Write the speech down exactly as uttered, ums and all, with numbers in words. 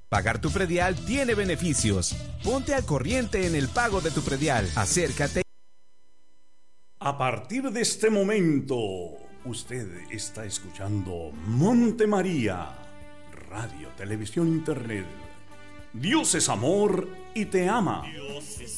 Pagar tu predial tiene beneficios. Ponte al corriente en el pago de tu predial. Acércate. A partir de este momento, usted está escuchando Monte María, radio, televisión, internet. Dios es amor y te ama.